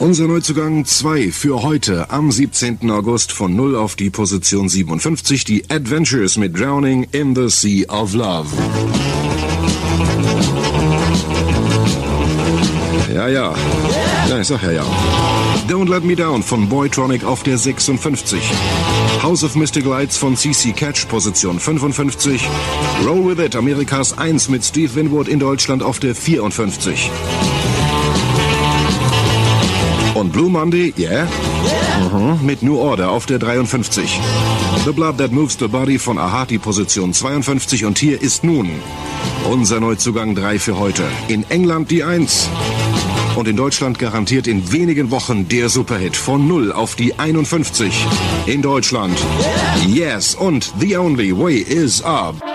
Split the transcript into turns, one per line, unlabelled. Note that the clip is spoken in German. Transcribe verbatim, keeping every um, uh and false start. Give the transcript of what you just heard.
Unser Neuzugang zwei für heute am siebzehnten August von null auf die Position siebenundfünfzig, die Adventures mit Drowning in the Sea of Love. Ja, ja. Ja, ich sag ja, ja. Don't Let Me Down von Boytronic auf der sechsundfünfzig. House of Mystic Lights von C C Catch, Position fünfundfünfzig. Roll With It, Amerikas eins mit Steve Winwood in Deutschland auf der vierundfünfzig. Und Blue Monday, yeah? Uh-huh, mit New Order auf der dreiundfünfzig. The Blood That Moves the Body von A-ha, die Position zweiundfünfzig. Und hier ist nun unser Neuzugang drei für heute. In England die eins. Und in Deutschland garantiert in wenigen Wochen der Superhit von null auf die einundfünfzig. In Deutschland, Yes und The Only Way Is Up.